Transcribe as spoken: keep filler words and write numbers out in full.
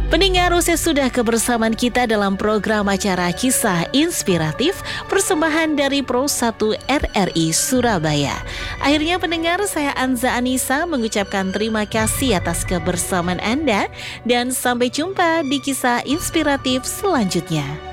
Pendengar, usai sudah kebersamaan kita dalam program acara Kisah Inspiratif persembahan dari Pro satu R R I Surabaya. Akhirnya pendengar, saya Anza Anissa mengucapkan terima kasih atas kebersamaan Anda dan sampai jumpa di Kisah Inspiratif selanjutnya.